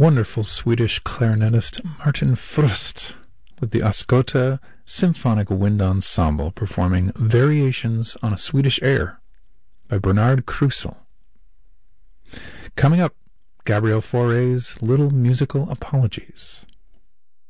wonderful Swedish clarinetist Martin Frust with the Ascota Symphonic Wind Ensemble performing Variations on a Swedish Air by Bernard Krusel. Coming up, Gabriel Fauré's Little Musical Apologies.